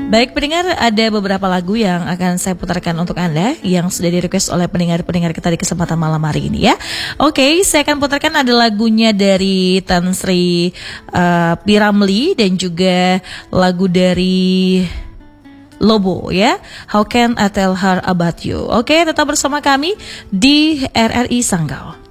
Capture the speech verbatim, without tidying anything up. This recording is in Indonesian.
Baik pendengar, ada beberapa lagu yang akan saya putarkan untuk Anda yang sudah di-request oleh pendengar-pendengar kita di kesempatan malam hari ini ya. Oke, saya akan putarkan ada lagunya dari Tan Sri uh, P. Ramlee dan juga lagu dari Lobo ya. How Can I Tell Her About You. Oke, tetap bersama kami di R R I Sanggau.